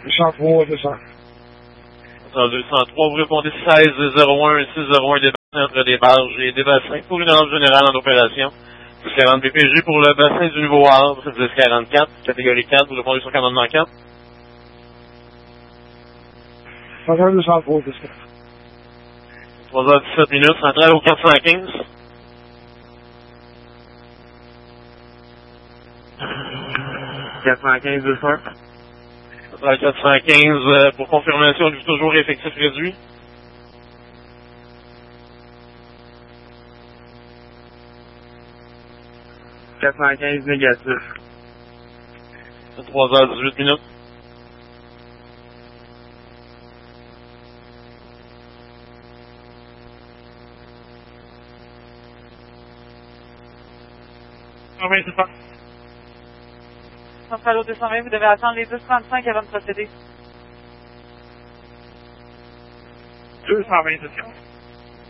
203, 200. 203, vous répondez 1601 et 601 des bassins entre des barges et des bassins pour une ordre générale en opération. 40 BPG pour le bassin du Nouveau-Havre, 1044, catégorie 4, vous répondez sur commandement 4. 203, 200. 3h17 minutes, centrale au 415. 415, 200. Centrale 415, pour confirmation du toujours effectif réduit. « 415 négatif. 3h18 minutes. Ah oui, c'est ça. Centrale au 220, vous devez attendre les 10:35 avant de procéder. 220, 200.